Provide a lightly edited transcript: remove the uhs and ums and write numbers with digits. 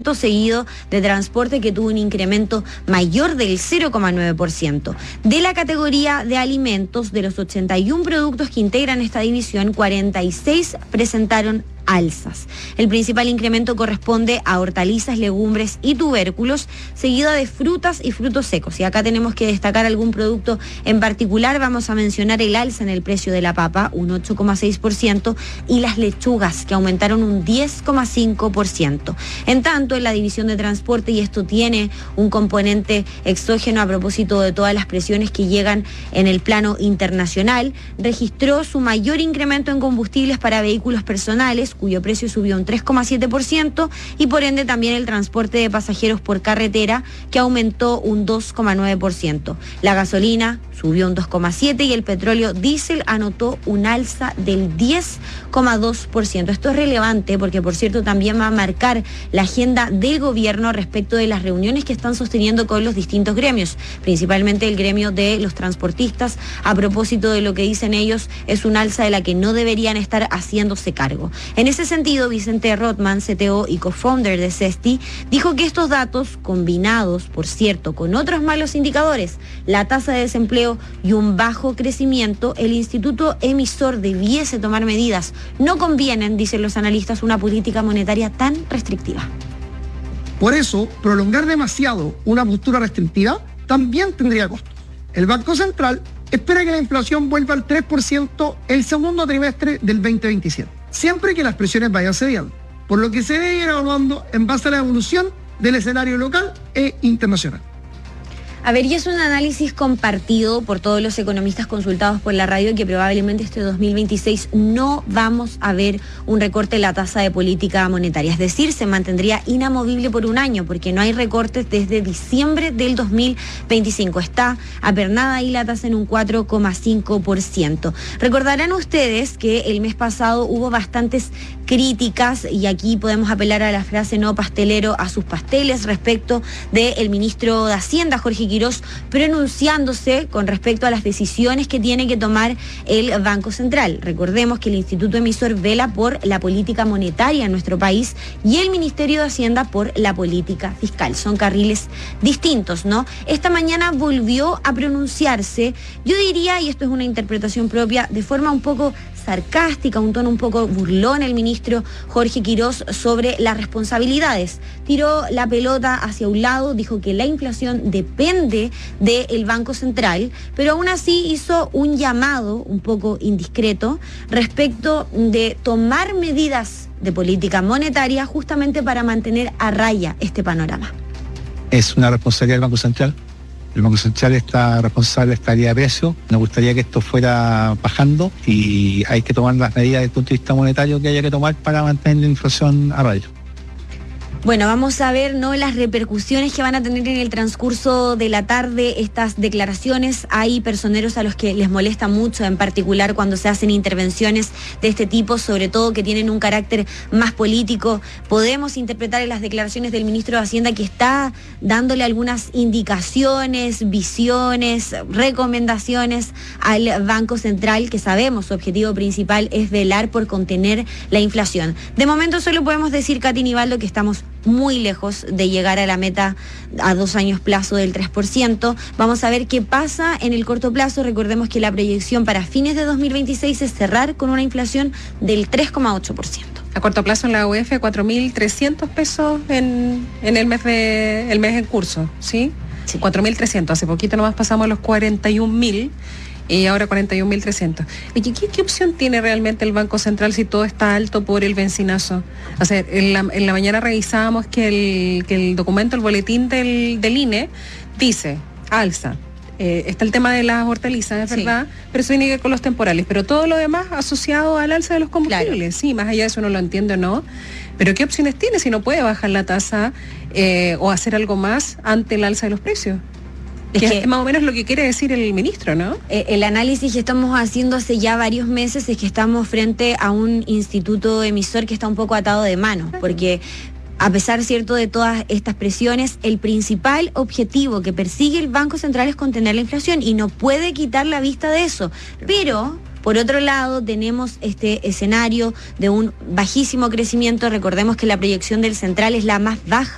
3,7%, seguido de transporte, que tuvo un incremento mayor del 0,9%. De la categoría de alimentos, de los 81 productos que integran esta división, 46 presentaron alzas. El principal incremento corresponde a hortalizas, legumbres y tubérculos, seguido de frutas y frutos secos. Y acá tenemos que destacar algún producto en particular. Vamos a mencionar el alza en el precio de la papa, un 8,6%, y las lechugas, que aumentaron un 10,5%. En tanto, en la división de transporte, y esto tiene un componente exógeno a propósito de todas las presiones que llegan en el plano internacional, registró su mayor incremento en combustibles para vehículos personales, cuyo precio subió un 3,7%, y por ende también el transporte de pasajeros por carretera, que aumentó un 2,9%. La gasolina subió un 2,7% y el petróleo diésel anotó un alza del 10,2%. Esto es relevante porque, por cierto, también va a marcar la agenda del gobierno respecto de las reuniones que están sosteniendo con los distintos gremios, principalmente el gremio de los transportistas. A propósito de lo que dicen ellos, es un alza de la que no deberían estar haciéndose cargo. En ese sentido, Vicente Rothman, CTO y co-founder de CESTI, dijo que estos datos, combinados, por cierto, con otros malos indicadores, la tasa de desempleo y un bajo crecimiento, el instituto emisor debiese tomar medidas. No convienen, dicen los analistas, una política monetaria tan restrictiva. Por eso, prolongar demasiado una postura restrictiva también tendría costos. El Banco Central espera que la inflación vuelva al 3% el segundo trimestre del 2027, siempre que las presiones vayan cediendo, por lo que se debe ir evaluando en base a la evolución del escenario local e internacional. A ver, y es un análisis compartido por todos los economistas consultados por la radio, que probablemente este 2026 no vamos a ver un recorte en la tasa de política monetaria. Es decir, se mantendría inamovible por un año, porque no hay recortes desde diciembre del 2025. Está apernada ahí la tasa en un 4,5%. Recordarán ustedes que el mes pasado hubo bastantes críticas, y aquí podemos apelar a la frase "no pastelero a sus pasteles", respecto del ministro de Hacienda, Jorge Quirós, pronunciándose con respecto a las decisiones que tiene que tomar el Banco Central. Recordemos que el instituto emisor vela por la política monetaria en nuestro país y el Ministerio de Hacienda por la política fiscal. Son carriles distintos, ¿no? Esta mañana volvió a pronunciarse, yo diría, y esto es una interpretación propia, de forma un poco sarcástica, un tono un poco burlón, el ministro Jorge Quirós sobre las responsabilidades. Tiró la pelota hacia un lado, dijo que la inflación depende del Banco Central, pero aún así hizo un llamado un poco indiscreto respecto de tomar medidas de política monetaria justamente para mantener a raya este panorama. Es una responsabilidad del Banco Central. El Banco Central está responsable de estabilidad de precios. Nos gustaría que esto fuera bajando y hay que tomar las medidas desde el punto de vista monetario que haya que tomar para mantener la inflación a raya. Bueno, vamos a ver, ¿no?, las repercusiones que van a tener en el transcurso de la tarde estas declaraciones. Hay personeros a los que les molesta mucho, en particular cuando se hacen intervenciones de este tipo, sobre todo que tienen un carácter más político. Podemos interpretar en las declaraciones del ministro de Hacienda que está dándole algunas indicaciones, visiones, recomendaciones al Banco Central, que sabemos su objetivo principal es velar por contener la inflación. De momento solo podemos decir, Katy Nivaldo, que estamos muy lejos de llegar a la meta a 2 años plazo del 3%. Vamos a ver qué pasa en el corto plazo. Recordemos que la proyección para fines de 2026 es cerrar con una inflación del 3,8%. A corto plazo en la UEF, 4.300 pesos en el mes en curso, ¿sí? Sí. 4.300. Hace poquito nomás pasamos a los 41.000. Y ahora 41.300. ¿Qué opción tiene realmente el Banco Central si todo está alto por el bencinazo? O sea, en la mañana revisábamos que el documento, el boletín del INE, dice alza. Está el tema de las hortalizas, es verdad, sí, pero eso tiene que ver con los temporales. Pero todo lo demás asociado al alza de los combustibles. Claro. Sí, más allá de eso uno lo entiende o no. Pero ¿qué opciones tiene si no puede bajar la tasa o hacer algo más ante el alza de los precios? Que es más o menos lo que quiere decir el ministro, ¿no? El análisis que estamos haciendo hace ya varios meses es que estamos frente a un instituto emisor que está un poco atado de mano, porque a pesar, cierto, de todas estas presiones, el principal objetivo que persigue el Banco Central es contener la inflación y no puede quitar la vista de eso. Pero por otro lado, tenemos este escenario de un bajísimo crecimiento. Recordemos que la proyección del Central es la más baja